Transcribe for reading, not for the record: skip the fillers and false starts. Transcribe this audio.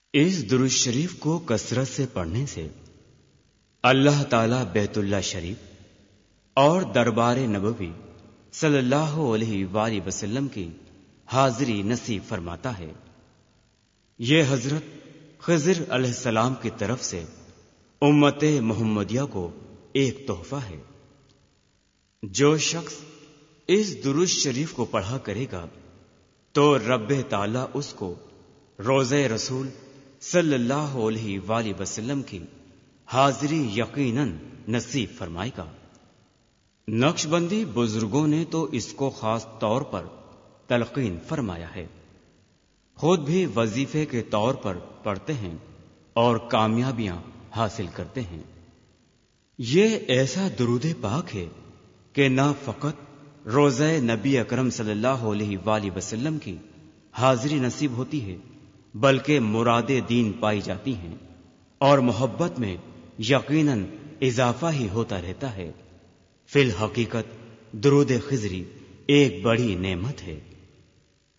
اس درود شریف کو کثرت سے پڑھنے سے اللہ تعالیٰ بیت اللہ شریف اور دربار نبوی صلی اللہ علیہ وآلہ وسلم کی حاضری نصیب فرماتا ہے۔ یہ حضرت خضر علیہ السلام کی طرف سے امت محمدیہ کو ایک تحفہ ہے۔ جو شخص اس درود شریف کو پڑھا کرے گا تو رب تعالیٰ اس کو روضہ رسول صلی اللہ علیہ وآلہ وسلم کی حاضری یقیناً نصیب فرمائے گا۔ نقش بندی بزرگوں نے تو اس کو خاص طور پر تلقین فرمایا ہے، خود بھی وظیفے کے طور پر پڑھتے ہیں اور کامیابیاں حاصل کرتے ہیں۔ یہ ایسا درود پاک ہے کہ نہ فقط روضہ نبی اکرم صلی اللہ علیہ وآلہ وسلم کی حاضری نصیب ہوتی ہے بلکہ مراد دین پائی جاتی ہیں اور محبت میں یقیناً اضافہ ہی ہوتا رہتا ہے۔ فی الحقیقت درود خضری ایک بڑی نعمت ہے۔